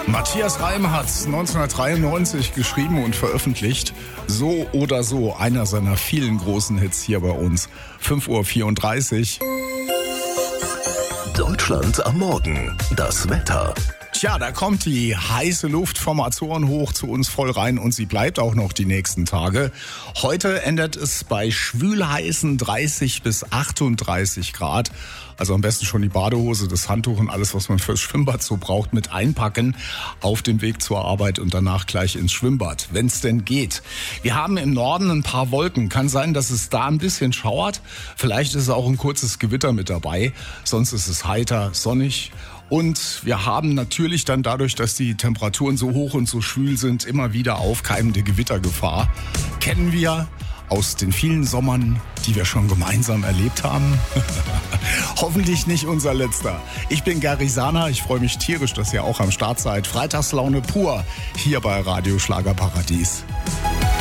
Matthias Reim hat 1993 geschrieben und veröffentlicht. So oder so, einer seiner vielen großen Hits hier bei uns. 5:34 Uhr. Deutschland am Morgen. Das Wetter. Tja, da kommt die heiße Luft vom Azoren hoch zu uns voll rein und sie bleibt auch noch die nächsten Tage. Heute endet es bei schwülheißen 30 bis 38 Grad. Also am besten schon die Badehose, das Handtuch und alles, was man fürs Schwimmbad so braucht, mit einpacken auf dem Weg zur Arbeit und danach gleich ins Schwimmbad, wenn es denn geht. Wir haben im Norden ein paar Wolken. Kann sein, dass es da ein bisschen schauert. Vielleicht ist auch ein kurzes Gewitter mit dabei. Sonst ist es heiter, sonnig. Und wir haben natürlich dann dadurch, dass die Temperaturen so hoch und so schwül sind, immer wieder aufkeimende Gewittergefahr. Kennen wir aus den vielen Sommern, die wir schon gemeinsam erlebt haben. Hoffentlich nicht unser letzter. Ich bin Gary Sana, ich freue mich tierisch, dass ihr auch am Start seid. Freitagslaune pur hier bei Radio Schlagerparadies.